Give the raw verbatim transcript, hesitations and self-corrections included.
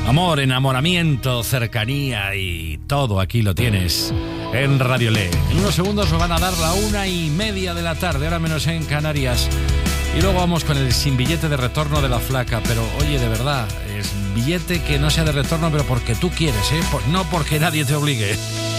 Amor, enamoramiento, cercanía y todo aquí lo tienes en Radio Le. En unos segundos nos van a dar la una y media de la tarde, ahora menos en Canarias. Y luego vamos con el sin billete de retorno de la flaca. Pero oye, de verdad, es billete que no sea de retorno, pero porque tú quieres, ¿eh? No porque nadie te obligue.